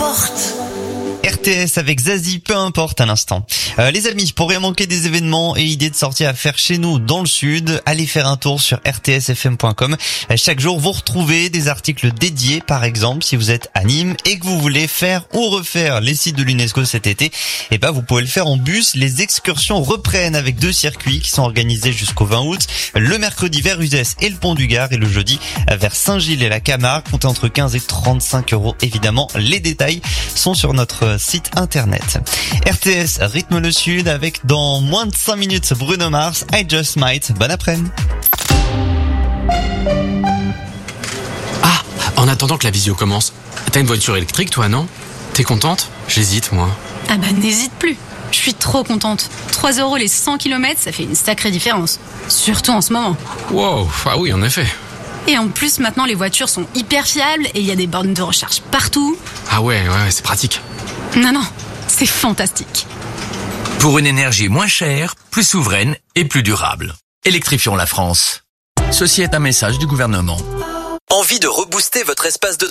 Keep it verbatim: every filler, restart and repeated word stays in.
importe. R T S avec Zazie, peu importe à l'instant. Euh, les amis, pour rien manquer des événements et idées de sorties à faire chez nous dans le sud, allez faire un tour sur r t s f m point com. Euh, chaque jour, vous retrouvez des articles dédiés, par exemple, si vous êtes à Nîmes et que vous voulez faire ou refaire les sites de l'UNESCO cet été, et ben vous pouvez le faire en bus. Les excursions reprennent avec deux circuits qui sont organisés jusqu'au vingt août. Le mercredi vers Uzès et le Pont du Gard et le jeudi vers Saint-Gilles et la Camargue. Comptez entre quinze et trente-cinq euros évidemment. Les détails sont sur notre site internet. R T S rythme le sud avec dans moins de cinq minutes Bruno Mars, I Just Might. Bon après-midi. Ah, en attendant que la visio commence, t'as une voiture électrique toi, non? T'es contente? J'hésite moi. Ah bah n'hésite plus. Je suis trop contente. trois euros les cent kilomètres, ça fait une sacrée différence. Surtout en ce moment. Wow, ah oui en effet. Et en plus maintenant les voitures sont hyper fiables et il y a des bornes de recharge partout. Ah ouais, ouais, c'est pratique. Non, non, c'est fantastique. Pour une énergie moins chère, plus souveraine et plus durable. Électrifions la France. Ceci est un message du gouvernement. Envie de rebooster votre espace de travail ?